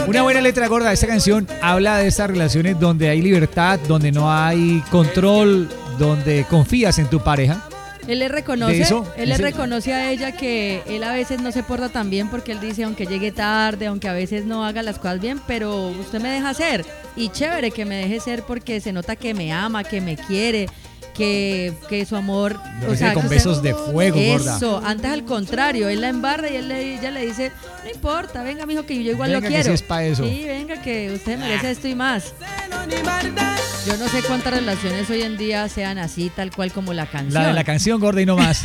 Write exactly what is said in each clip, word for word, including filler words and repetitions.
Una buena letra, gorda. Esta canción habla de estas relaciones donde hay libertad, donde no hay control, donde confías en tu pareja. Él le reconoce, eso, él le ese... reconoce a ella que él a veces no se porta tan bien porque él dice, aunque llegue tarde, aunque a veces no haga las cosas bien, pero usted me deja ser. Y chévere que me deje ser porque se nota que me ama, que me quiere, que, que su amor... O sea, con besos usted, de fuego, gorda. Eso, antes al contrario, él la embarra y él le, ella le dice, no importa, venga mijo que yo igual venga, lo quiero. Que sí es pa' eso. Sí, venga que usted merece esto y más. Yo no sé cuántas relaciones hoy en día sean así, tal cual como la canción. La de la canción, gorda, y no más.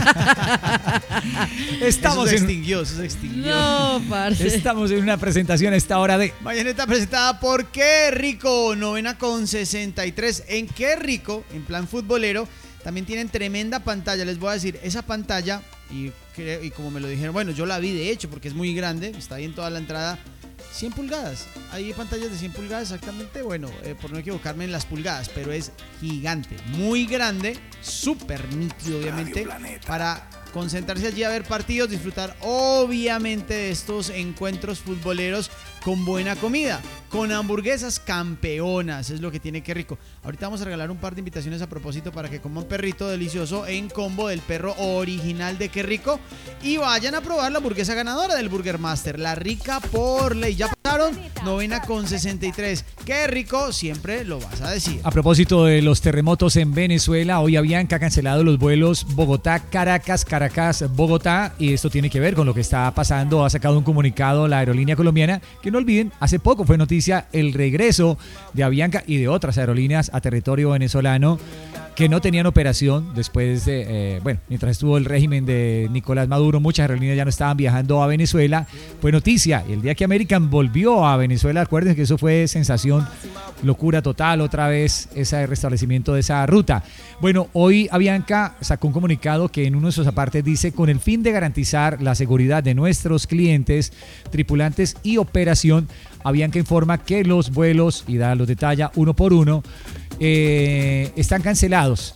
Estamos eso se extinguió, eso se extinguió. No, parce. Estamos en una presentación a esta hora de... Mañanita presentada por Qué Rico, novena con sesenta y tres. En Qué Rico, en plan futbolero, también tienen tremenda pantalla. Les voy a decir, esa pantalla, y, y como me lo dijeron, bueno, yo la vi de hecho porque es muy grande, está ahí en toda la entrada. cien pulgadas, hay pantallas de cien pulgadas exactamente, bueno, eh, por no equivocarme en las pulgadas, pero es gigante, muy grande, súper nítido obviamente, para concentrarse allí a ver partidos, disfrutar obviamente de estos encuentros futboleros con buena comida, con hamburguesas campeonas, es lo que tiene Qué Rico. Ahorita vamos a regalar un par de invitaciones a propósito para que coman perrito delicioso en combo del perro original de Qué Rico y vayan a probar la hamburguesa ganadora del Burger Master, la rica por ley. Ya pasaron, novena con sesenta y tres. Qué Rico, siempre lo vas a decir. A propósito de los terremotos en Venezuela, hoy Avianca ha cancelado los vuelos Bogotá-Caracas, Caracas-Bogotá, y esto tiene que ver con lo que está pasando. Ha sacado un comunicado la aerolínea colombiana, que no olviden, hace poco fue noticia el regreso de Avianca y de otras aerolíneas a territorio venezolano que no tenían operación después de, eh, bueno, mientras estuvo el régimen de Nicolás Maduro, muchas aerolíneas ya no estaban viajando a Venezuela. Fue noticia el día que American volvió a Venezuela, acuérdense que eso fue sensación, locura total, otra vez ese restablecimiento de esa ruta. Bueno, hoy Avianca sacó un comunicado que en uno de sus apartes dice, con el fin de garantizar la seguridad de nuestros clientes, tripulantes y operación, Avianca informa que los vuelos, y da los detalles uno por uno, eh, están cancelados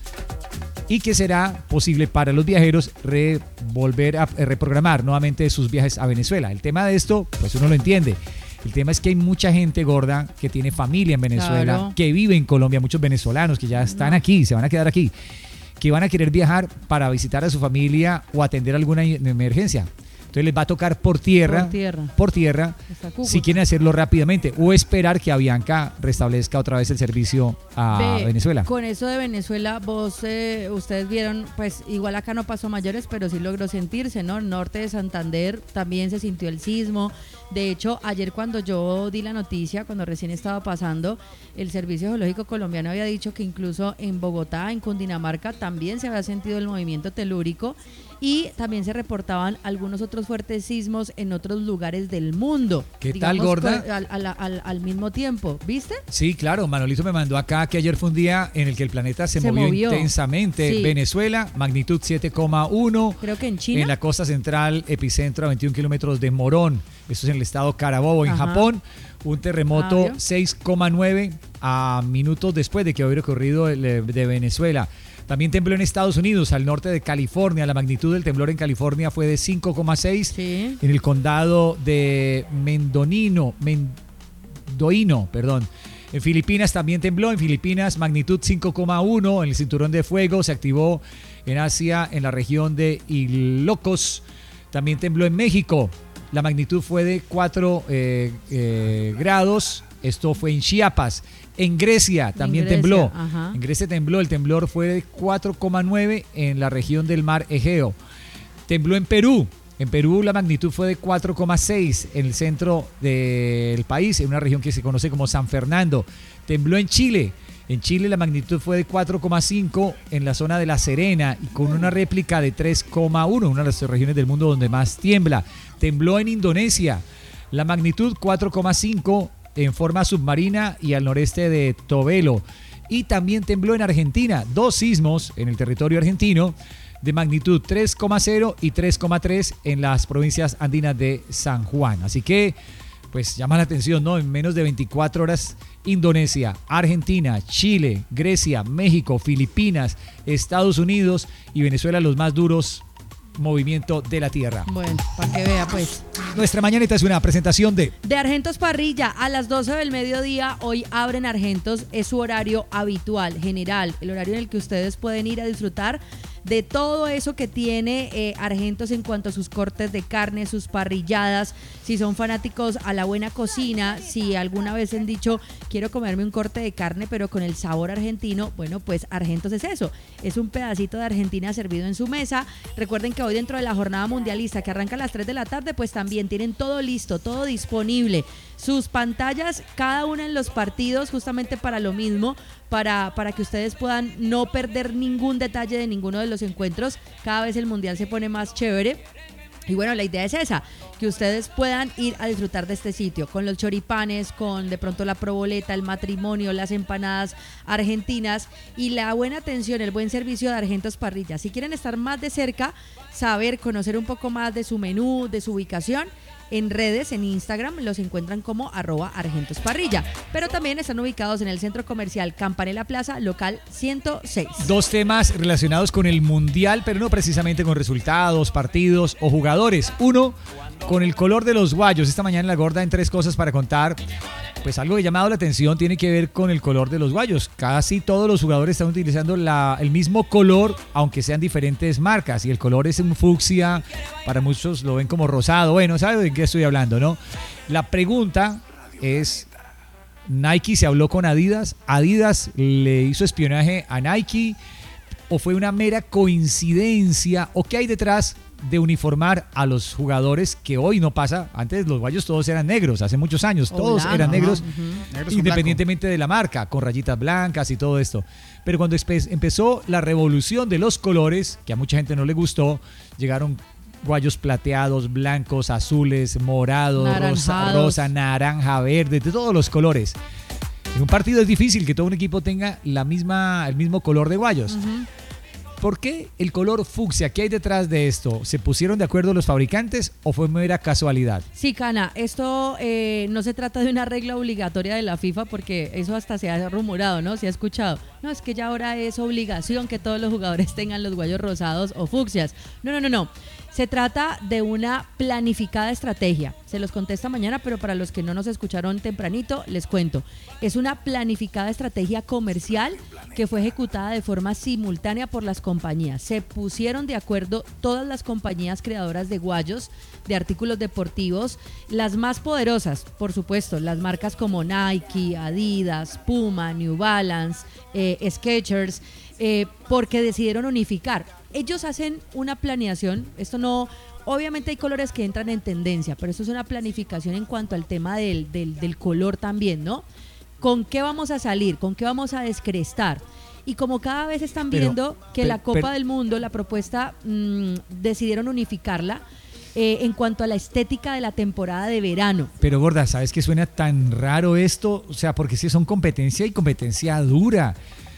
y que será posible para los viajeros re, volver a reprogramar nuevamente sus viajes a Venezuela. El tema de esto, pues uno lo entiende. El tema es que hay mucha gente gorda que tiene familia en Venezuela, claro, que vive en Colombia, muchos venezolanos que ya están no. aquí, se van a quedar aquí, que van a querer viajar para visitar a su familia o atender alguna emergencia. Entonces les va a tocar por tierra, por tierra, por tierra si quieren hacerlo rápidamente o esperar que Avianca restablezca otra vez el servicio a Ve, Venezuela. Con eso de Venezuela, vos, eh, ustedes vieron, pues igual acá no pasó mayores, pero sí logró sentirse, ¿no? El norte de Santander también se sintió el sismo. De hecho, ayer cuando yo di la noticia, cuando recién estaba pasando, el Servicio Geológico Colombiano había dicho que incluso en Bogotá, en Cundinamarca, también se había sentido el movimiento telúrico. Y también se reportaban algunos otros fuertes sismos en otros lugares del mundo. ¿Qué digamos, tal, gorda? Al, al, al, al mismo tiempo, ¿viste? Sí, claro, Manolito me mandó acá que ayer fue un día en el que el planeta se, se movió, movió intensamente. Sí. Venezuela, magnitud siete coma uno. Creo que en China. En la costa central, epicentro a veintiún kilómetros de Morón. Esto es en el estado Carabobo, en Ajá. Japón. Un terremoto ah, seis coma nueve a minutos después de que hubiera ocurrido el, de Venezuela. También tembló en Estados Unidos, al norte de California. La magnitud del temblor en California fue de cinco coma seis. Sí. En el condado de Mendonino, Mendoino, perdón. En Filipinas también tembló. En Filipinas, magnitud cinco coma uno. En el cinturón de fuego se activó en Asia, en la región de Ilocos. También tembló en México. La magnitud fue de cuatro eh, eh, grados. Esto fue en Chiapas. En Grecia también en Grecia, tembló. Ajá. En Grecia tembló. El temblor fue de cuatro coma nueve en la región del mar Egeo. Tembló en Perú. En Perú la magnitud fue de cuatro coma seis en el centro del país, en una región que se conoce como San Fernando. Tembló en Chile. En Chile la magnitud fue de cuatro coma cinco en la zona de La Serena y con una réplica de tres coma uno, una de las regiones del mundo donde más tiembla. Tembló en Indonesia. La magnitud cuatro coma cinco en forma submarina y al noreste de Tobelo. Y también tembló en Argentina, dos sismos en el territorio argentino de magnitud tres coma cero y tres coma tres en las provincias andinas de San Juan. Así que, pues llama la atención, ¿no? En menos de veinticuatro horas, Indonesia, Argentina, Chile, Grecia, México, Filipinas, Estados Unidos y Venezuela, los más duros movimiento de la Tierra. Bueno, para que vea pues. Nuestra mañanita es una presentación de... De Argentos Parrilla, a las doce del mediodía, hoy abren Argentos, es su horario habitual, general, el horario en el que ustedes pueden ir a disfrutar de todo eso que tiene eh, Argentos en cuanto a sus cortes de carne, sus parrilladas, si son fanáticos a la buena cocina, si alguna vez han dicho quiero comerme un corte de carne pero con el sabor argentino, bueno pues Argentos es eso, es un pedacito de Argentina servido en su mesa. Recuerden que hoy dentro de la jornada mundialista que arranca a las tres de la tarde pues también tienen todo listo, todo disponible, sus pantallas cada una en los partidos justamente para lo mismo, para, para que ustedes puedan no perder ningún detalle de ninguno de los encuentros. Cada vez el mundial se pone más chévere. Y bueno, la idea es esa, que ustedes puedan ir a disfrutar de este sitio, con los choripanes, con de pronto la proboleta, el matrimonio, las empanadas argentinas y la buena atención, el buen servicio de Argentos Parrilla. Si quieren estar más de cerca, saber, conocer un poco más de su menú, de su ubicación, en redes, en Instagram, los encuentran como arroba Argentos Parrilla. Pero también están ubicados en el Centro Comercial Campanella Plaza, local ciento seis. Dos temas relacionados con el Mundial, pero no precisamente con resultados, partidos o jugadores. Uno, con el color de los guayos. Esta mañana en La Gorda en Tres Cosas para Contar, pues algo que ha llamado la atención tiene que ver con el color de los guayos. Casi todos los jugadores están utilizando la, el mismo color, aunque sean diferentes marcas. Y el color es un fucsia, para muchos lo ven como rosado. Bueno, ¿sabe de qué estoy hablando, no? La pregunta es, ¿Nike se habló con Adidas? ¿Adidas le hizo espionaje a Nike? ¿O fue una mera coincidencia? ¿O qué hay detrás de uniformar a los jugadores, que hoy no pasa? Antes los guayos todos eran negros, hace muchos años, todos Hola, eran ajá, negros, uh-huh. Negros con independientemente de la marca, con rayitas blancas y todo esto. Pero cuando espe- empezó la revolución de los colores, que a mucha gente no le gustó, llegaron guayos plateados, blancos, azules, morados, rosa, Naranjados. rosa, naranja, verde, de todos los colores. En un partido es difícil que todo un equipo tenga la misma, el mismo color de guayos. Uh-huh. ¿Por qué el color fucsia? ¿Qué hay detrás de esto? ¿Se pusieron de acuerdo los fabricantes o fue mera casualidad? Sí, Cana, esto eh, no se trata de una regla obligatoria de la FIFA, porque eso hasta se ha rumorado, ¿no? Se ha escuchado. No, es que ya ahora es obligación que todos los jugadores tengan los guayos rosados o fucsias. No, no, no, no. Se trata de una planificada estrategia. Se los conté esta mañana, pero para los que no nos escucharon tempranito, les cuento. Es una planificada estrategia comercial que fue ejecutada de forma simultánea por las compañías. Se pusieron de acuerdo todas las compañías creadoras de guayos, de artículos deportivos, las más poderosas, por supuesto, las marcas como Nike, Adidas, Puma, New Balance, eh, Skechers, eh, porque decidieron unificar. Ellos hacen una planeación, esto no, obviamente hay colores que entran en tendencia, pero esto es una planificación en cuanto al tema del, del, del color también, ¿no? ¿Con qué vamos a salir? ¿Con qué vamos a descrestar? Y como cada vez están Pero, viendo que pero, la Copa pero, del Mundo, la propuesta, mmm, decidieron unificarla eh, en cuanto a la estética de la temporada de verano. Pero gorda, ¿sabes qué suena tan raro esto? O sea, porque si son competencia y competencia dura.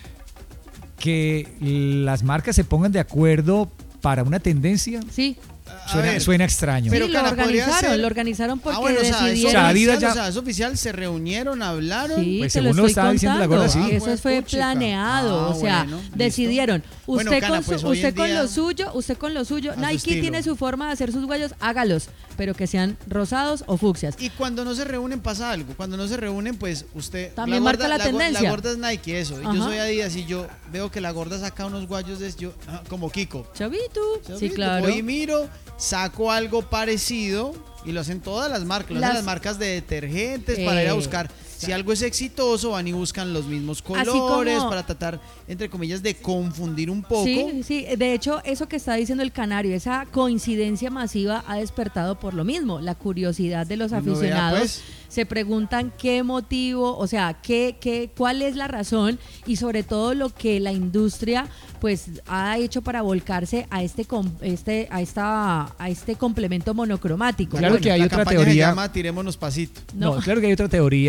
Que las marcas se pongan de acuerdo para una tendencia, Sí. suena, ver, suena extraño. pero sí, lo Cana, podría organizaron, ser- lo organizaron porque Ah, bueno, o sea, eso, decidieron... O sea, Adidas oficial, ya- o sea, es oficial, se reunieron, hablaron. Sí, Pues te lo según lo estoy estaba diciendo la gorda, contando. sí. Eso Ah, fue puchica. planeado, Ah, o sea, bueno, listo. decidieron. Bueno, Usted, Cana, con, su- pues, hoy en usted con día- lo suyo, usted con lo suyo, a su Nike estilo. tiene su forma de hacer sus guayos, hágalos, pero que sean rosados o fucsias. Y cuando no se reúnen pasa algo. Cuando no se reúnen, pues usted... También la marca la go- tendencia. La gorda es Nike, eso. Y Ajá. yo soy Adidas y yo veo que la gorda saca unos guayos de... Yo, ah, como Kiko. Chavito, sí, ¿Sabes? claro. Voy y miro, saco algo parecido y lo hacen todas las marcas. Lo hacen Las- las marcas de detergentes para ir a buscar. Si algo es exitoso, van y buscan los mismos Así colores como- para tratar, entre comillas, de confundir un poco. Sí, sí, de hecho, eso que está diciendo el Canario, esa coincidencia masiva ha despertado por lo mismo, la curiosidad de los Uno vea, aficionados. pues. Se preguntan qué motivo, o sea, qué, qué, cuál es la razón y sobre todo lo que la industria pues ha hecho para volcarse a este com- este a esta a este complemento monocromático. Claro Bueno, que hay la otra campaña se teoría. llama Tirémonos pasito. No, No. claro que hay otra teoría que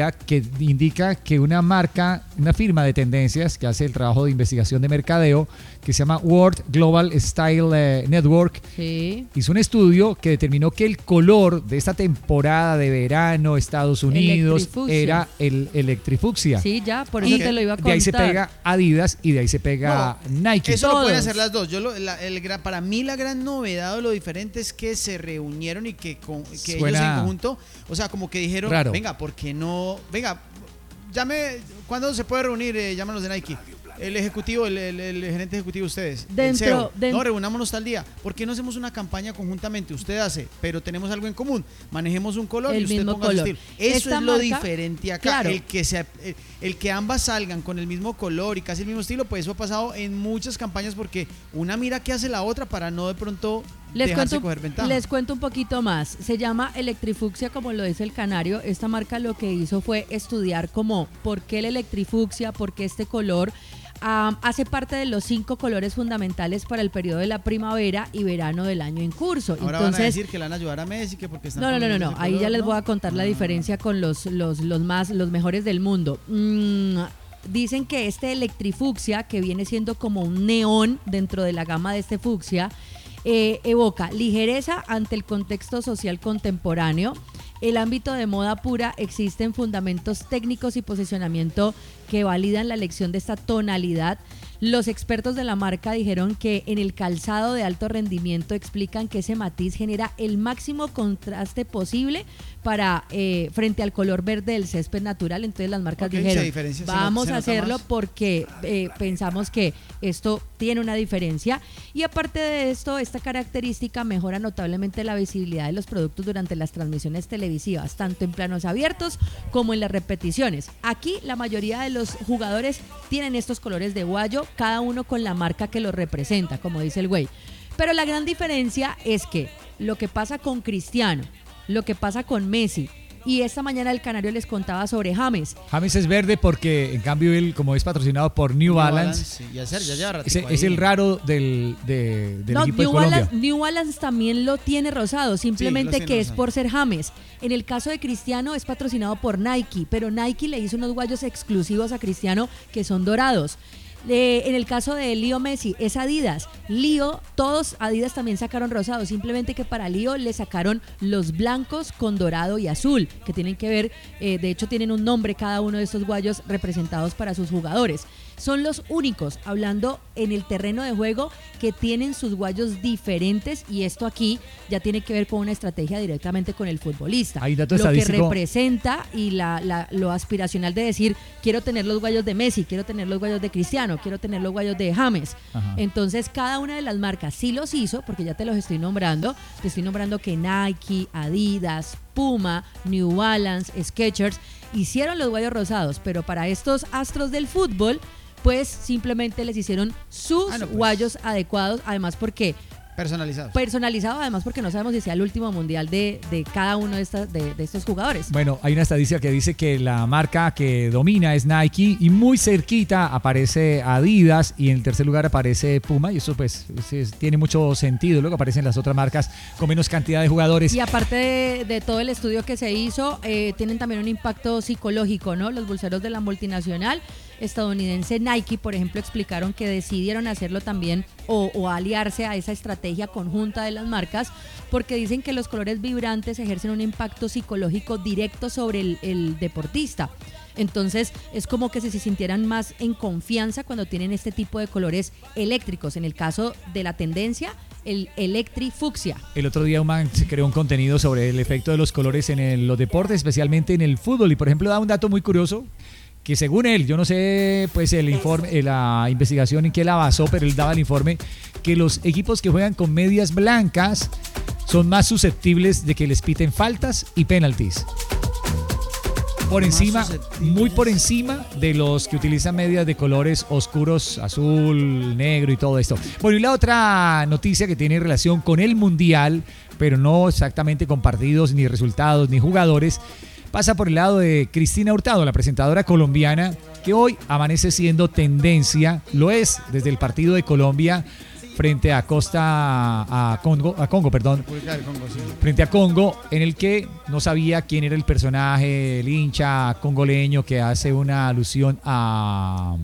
indica que una marca, una firma de tendencias que hace el trabajo de investigación de mercadeo, que se llama World Global Style eh, Network, Sí. hizo un estudio que determinó que el color de esta temporada de verano Estados Unidos Electrifucsia. era el electrifucsia. Sí, ya, por eso Y te lo iba a contar. de ahí se pega Adidas y de ahí se pega Nike. Eso lo pueden Todos. hacer las dos. Yo lo- la- el gra- para mí la gran novedad o lo diferente es que se reunieron y que, con, que ellos Suena en conjunto, o sea, como que dijeron, raro. venga, ¿por qué no? Venga, llame, ¿cuándo se puede reunir? Eh, llámanos de Nike. El ejecutivo, el, el- el gerente ejecutivo de ustedes. el Dentro- C E O. den- No, reunámonos tal día. ¿Por qué no hacemos una campaña conjuntamente? Usted hace, pero tenemos algo en común. Manejemos un color El y usted mismo ponga su color. estilo. Eso Esta es lo marca, diferente acá. claro. El que se, el, el que ambas salgan con el mismo color y casi el mismo estilo, pues eso ha pasado en muchas campañas porque una mira qué hace la otra para no de pronto Les dejarse cuento, coger ventaja. les cuento un poquito más. Se llama Electrifucsia, como lo dice el canario. Esta marca lo que hizo fue estudiar como por qué el electrifucsia, por qué este color ah, hace parte de los cinco colores fundamentales para el periodo de la primavera y verano del año en curso. Ahora van a Entonces, decir que le van a ayudar a Messi, que porque están no, no, no, no, poniendo no. ese Ahí ya color, les ¿no? voy a contar la diferencia con los, los, los más, los mejores del mundo. Mm, dicen que este electrifucsia, que viene siendo como un neón dentro de la gama de este fucsia, eh, evoca ligereza ante el contexto social contemporáneo. El ámbito de moda pura, existen fundamentos técnicos y posicionamiento que validan la elección de esta tonalidad. Los expertos de la marca dijeron que en el calzado de alto rendimiento explican que ese matiz genera el máximo contraste posible para eh, frente al color verde del césped natural. Entonces las marcas Ok, se dijeron, diferencia, se vamos nota- a se nota hacerlo más". porque eh, pensamos que esto tiene una diferencia. Y aparte de esto, esta característica mejora notablemente la visibilidad de los productos durante las transmisiones televisivas, tanto en planos abiertos como en las repeticiones. Aquí la mayoría de los jugadores tienen estos colores de guayo, cada uno con la marca que lo representa, como dice el güey. Pero la gran diferencia es que lo que pasa con Cristiano, lo que pasa con Messi, y esta mañana el canario les contaba sobre James. James es verde porque en cambio él, como es patrocinado por New, New Balance, sí, ya, se- ya lleva es, ratico es ahí. el raro del, de- del No, equipo New de Colombia. Balance, New Balance también lo tiene rosado, simplemente tiene que es rosado. por ser James. En el caso de Cristiano es patrocinado por Nike, pero Nike le hizo unos guayos exclusivos a Cristiano que son dorados. Eh, en el caso de Leo Messi es Adidas. Leo, todos Adidas también sacaron rosados, simplemente que para Leo le sacaron los blancos con dorado y azul, que tienen que ver, eh, de hecho tienen un nombre cada uno de estos guayos representados para sus jugadores. Son los únicos, hablando en el terreno de juego, que tienen sus guayos diferentes, y esto aquí ya tiene que ver con una estrategia directamente con el futbolista. Hay dato Lo que estadístico. representa y la, la- lo aspiracional de decir, quiero tener los guayos de Messi, quiero tener los guayos de Cristiano, quiero tener los guayos de James. Ajá. Entonces cada una de las marcas sí los hizo, porque ya te los estoy nombrando. Te estoy nombrando que Nike, Adidas, Puma, New Balance, Skechers hicieron los guayos rosados, pero para estos astros del fútbol, pues simplemente les hicieron sus Ah, no, pues. guayos adecuados, además porque Personalizados. personalizado, además porque no sabemos si sea el último mundial de, de cada uno de, estas, de, de estos jugadores. Bueno, hay una estadística que dice que la marca que domina es Nike y muy cerquita aparece Adidas y en el tercer lugar aparece Puma, y eso pues es- es- tiene mucho sentido. Luego aparecen las otras marcas con menos cantidad de jugadores. Y aparte de, de todo el estudio que se hizo, eh, tienen también un impacto psicológico, ¿no? Los bolseros de la multinacional estadounidense Nike, por ejemplo, explicaron que decidieron hacerlo también o, o aliarse a esa estrategia conjunta de las marcas, porque dicen que los colores vibrantes ejercen un impacto psicológico directo sobre el, el deportista. Entonces es como que si se sintieran más en confianza cuando tienen este tipo de colores eléctricos. En el caso de la tendencia, el electrifucsia. El otro día un man se creó un contenido sobre el efecto de los colores en el- los deportes, especialmente en el fútbol, y por ejemplo da un dato muy curioso que según él, yo no sé pues el informe, eh, la investigación en qué la basó, pero él daba el informe que los equipos que juegan con medias blancas son más susceptibles de que les piten faltas y penaltis. Por Más encima, susceptibles. muy por encima de los que utilizan medias de colores oscuros, azul, negro y todo esto. Bueno, y la otra noticia que tiene relación con el Mundial, pero no exactamente con partidos, ni resultados, ni jugadores, pasa por el lado de Cristina Hurtado, la presentadora colombiana, que hoy amanece siendo tendencia, lo es desde el partido de Colombia frente a Costa, a Congo, a Congo, perdón, República del Congo, sí. frente a Congo, en el que no sabía quién era el personaje, el hincha congoleño que hace una alusión a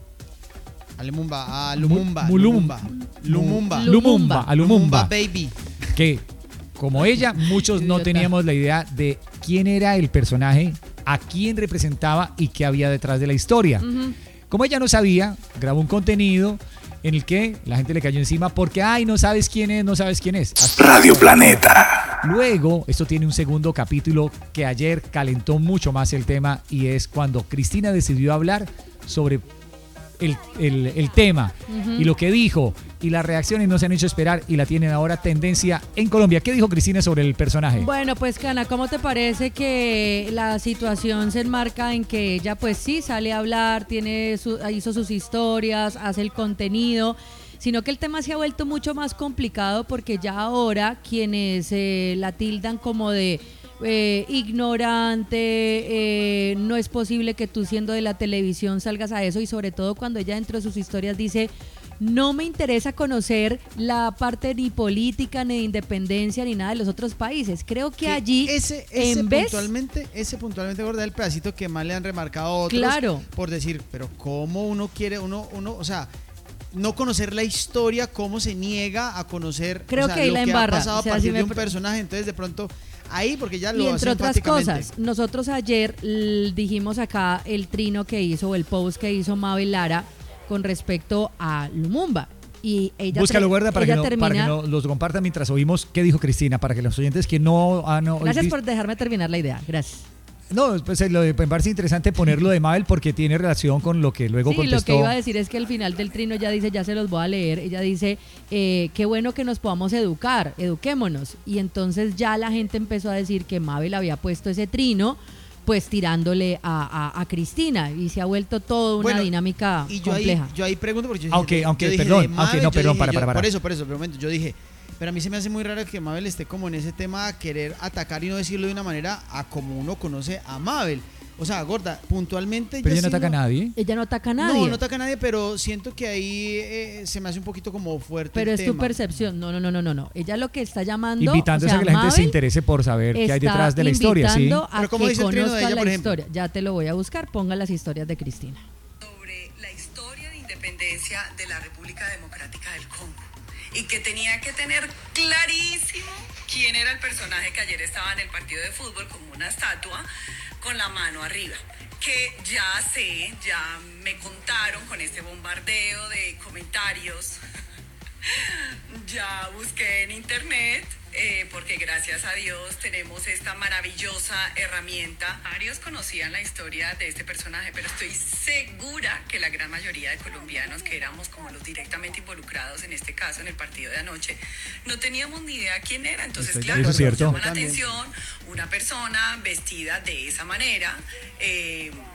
A Lumumba, a Lumumba. Mu- Lumumba. Lumumba. Lumumba. Lumumba, a Lumumba, baby. que como ella, muchos no Idiota. teníamos la idea de quién era el personaje, a quién representaba y qué había detrás de la historia. Ujú. Como ella no sabía, grabó un contenido en el que la gente le cayó encima porque, ay, no sabes quién es, no sabes quién es. Hasta Radio Planeta. luego, esto tiene un segundo capítulo que ayer calentó mucho más el tema y es cuando Cristina decidió hablar sobre el, el- el tema Ujú. y lo que dijo, y las reacciones no se han hecho esperar y la tienen ahora tendencia en Colombia. ¿Qué dijo Cristina sobre el personaje? Bueno, pues Cana, ¿cómo te parece que la situación se enmarca en que ella pues sí sale a hablar, tiene su- hizo sus historias, hace el contenido, sino que el tema se ha vuelto mucho más complicado porque ya ahora quienes eh, la tildan como de eh, ignorante, eh, no es posible que tú siendo de la televisión salgas a eso, y sobre todo cuando ella dentro de sus historias dice: no me interesa conocer la parte ni política, ni de independencia, ni nada de los otros países. Creo que, Que allí, ese, ese en vez... puntualmente, ese puntualmente, gorda, el pedacito que más le han remarcado a otros. Claro. Por decir, pero cómo uno quiere, uno, uno, o sea, no conocer la historia, cómo se niega a conocer, Creo o sea, que ahí lo la que embarra, ha pasado o sea, a partir si me de un pre- personaje. Entonces, de pronto, ahí, porque ya lo Y hace entre otras enfáticamente. cosas, nosotros ayer l- dijimos acá el trino que hizo, o el post que hizo Mabel Lara con respecto a Lumumba. Y ella, Búscalo, tre- guarda, para que, ella no, termina... para que no los compartan mientras oímos qué dijo Cristina, para que los oyentes que no han oído- Gracias por dejarme terminar la idea, gracias. No, pues eh, lo de- me parece interesante ponerlo de Mabel porque tiene relación con lo que luego Sí, contestó. lo que iba a decir es que al final del trino ya dice, ya se los voy a leer, ella dice, eh, qué bueno que nos podamos educar, eduquémonos. Y entonces ya la gente empezó a decir que Mabel había puesto ese trino, pues tirándole a, a- a Cristina, y se ha vuelto toda una Bueno, dinámica Y yo ahí, compleja. yo ahí pregunto porque yo dije, Aunque- de- aunque, yo dije perdón, de aunque Mabel, no, yo perdón, dije, para, yo- para, para. Por eso, por eso, pero un momento, yo dije, pero a mí se me hace muy raro que Mabel esté como en ese tema a querer atacar y no decirlo de una manera a como uno conoce a Mabel. O sea, gorda, puntualmente... Pero ella no sí ataca a nadie. Ella no ataca a nadie. No, no ataca a nadie, pero siento que ahí eh, se me hace un poquito como fuerte Pero el es tu tema. percepción. No, no, no, no, no, no. Ella lo que está llamando, Invitándose o sea, a que la gente se Mabel interese por saber qué hay está detrás de la historia, ¿sí? invitando a Pero ¿cómo que dice el trino de conozca ella, la por ejemplo? historia. Ya te lo voy a buscar. Ponga las historias de Cristina. Sobre la historia de independencia de la República Democrática del Congo, y que tenía que tener clarísimo quién era el personaje que ayer estaba en el partido de fútbol como una estatua con la mano arriba. Que ya sé, ya me contaron con este bombardeo de comentarios. Ya busqué en internet, eh, porque gracias a Dios tenemos esta maravillosa herramienta. Varios conocían la historia de este personaje, pero estoy segura que la gran mayoría de colombianos que éramos como los directamente involucrados en este caso, en el partido de anoche, no teníamos ni idea quién era. Entonces, Estoy de claro, acuerdo. Eso es nos cierto. llama la También. atención una persona vestida de esa manera, eh,